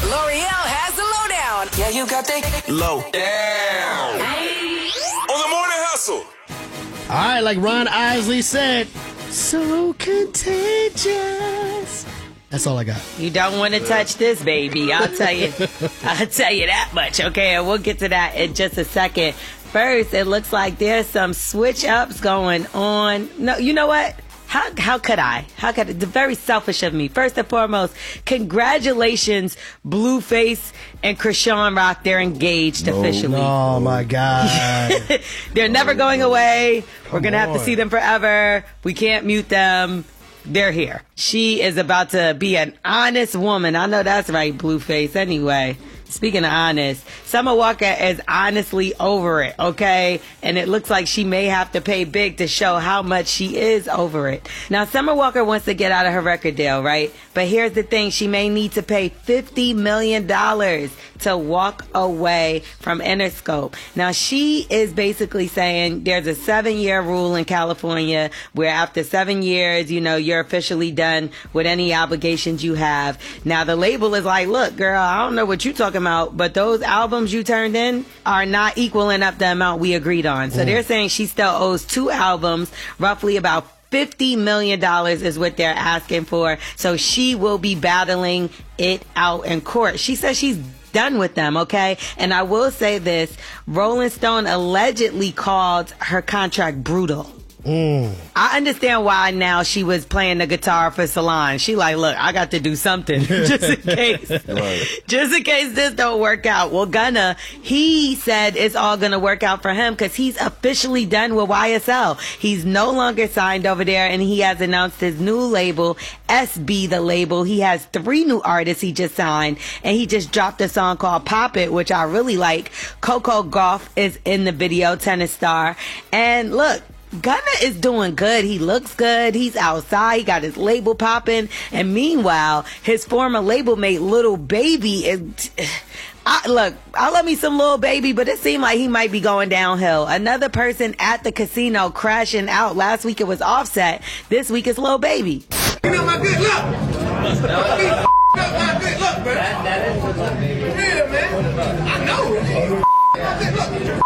L'Oreal has the lowdown. Yeah, you got the lowdown. On the morning hustle. All right, like Ron Isley said, so contagious. That's all I got. You don't want to touch this, baby. I'll tell you that much. Okay, and we'll get to that in just a second. First, it looks like there's some switch ups going on. No, you know what? How could I? It's very selfish of me. First and foremost, congratulations, Blueface and Krishan Rock. They're engaged officially. Oh, my God. They're never going away. We're going to have to see them forever. We can't mute them. They're here. She is about to be an honest woman. I know that's right, Blueface. Anyway, speaking of honest, Summer Walker is honestly over it, okay? And it looks like she may have to pay big to show how much she is over it. Now, Summer Walker wants to get out of her record deal, right? But here's the thing. She may need to pay $50 million to walk away from Interscope. Now, she is basically saying there's a 7-year rule in California where after 7 years, you know, you're officially done with any obligations you have. Now, the label is like, look, girl, I don't know what you're talking about, but those albums you turned in are not equaling up the amount we agreed on. So they're saying she still owes 2 albums, roughly about $50 million is what they're asking for. So she will be battling it out in court. She says she's done with them, okay? And I will say this, Rolling Stone allegedly called her contract brutal. I understand why now she was playing the guitar for Solange. She like, look, I got to do something just in case. Just in case this don't work out. Well, Gunna, he said it's all going to work out for him because he's officially done with YSL. He's no longer signed over there, and he has announced his new label, SB the label. He has 3 new artists he just signed, and he just dropped a song called Pop It, which I really like. Coco Gauff is in the video, tennis star. And look, Gunna is doing good. He looks good. He's outside. He got his label popping. And meanwhile, his former label mate, Lil Baby, is... I love me some Lil Baby, but it seemed like he might be going downhill. Another person at the casino crashing out. Last week it was Offset. This week it's Lil Baby. You know my good luck. My good luck, bro. Yeah, man. I know. My good luck.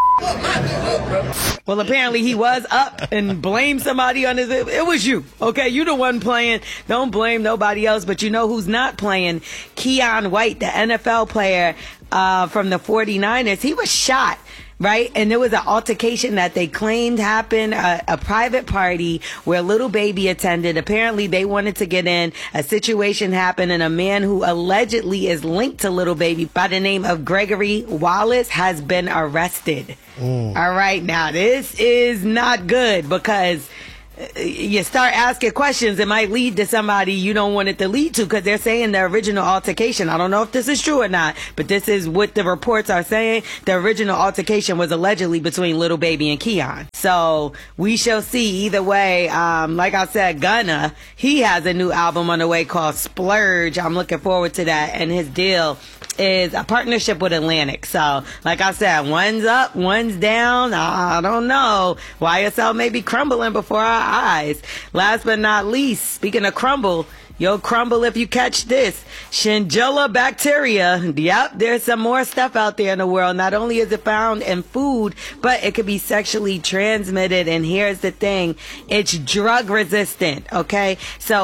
Well, apparently he was up and blamed somebody on his... It was you, okay? You the one playing. Don't blame nobody else. But you know who's not playing? Keion White, the NFL player from the 49ers. He was shot, right? And there was an altercation that they claimed happened, a private party where Lil Baby attended. Apparently they wanted to get in. A situation happened, and a man who allegedly is linked to Lil Baby by the name of Gregory Wallace has been arrested. All right, now this is not good because you start asking questions, it might lead to somebody you don't want it to lead to, because they're saying the original altercation, I don't know if this is true or not, but this is what the reports are saying. The original altercation was allegedly between Lil Baby and Keion. So we shall see. Either way, like I said, Gunna, he has a new album on the way called Splurge. I'm looking forward to that. And his deal is a partnership with Atlantic. So, like I said, one's up, one's down. I don't know. YSL may be crumbling before our eyes. Last but not least, speaking of crumble, you'll crumble if you catch this. Shigella bacteria. Yep, there's some more stuff out there in the world. Not only is it found in food, but it could be sexually transmitted. And here's the thing. It's drug resistant, okay? So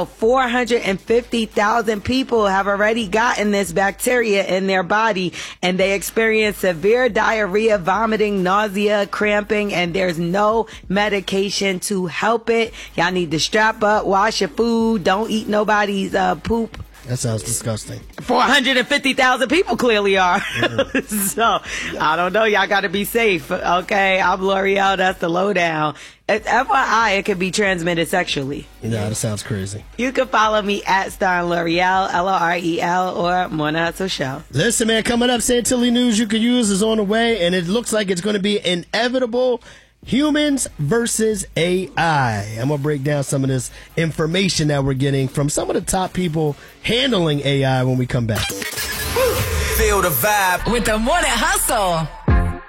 450,000 people have already gotten this bacteria in their body, and they experience severe diarrhea, vomiting, nausea, cramping, and there's no medication to help it. Y'all need to strap up, wash your food, don't eat nobody's poop. That sounds disgusting. 450,000 people clearly are. So, I don't know. Y'all got to be safe. Okay, I'm L'Oreal. That's the lowdown. It's FYI, it can be transmitted sexually. Yeah, that sounds crazy. You can follow me at Star L'Oreal, L-O-R-E-L, or Morning Hustle Show. Listen, man, coming up, Santilli News you can use is on the way, and it looks like it's going to be inevitable. Humans versus AI. I'm going to break down some of this information that we're getting from some of the top people handling AI when we come back. Feel the vibe with the Morning Hustle.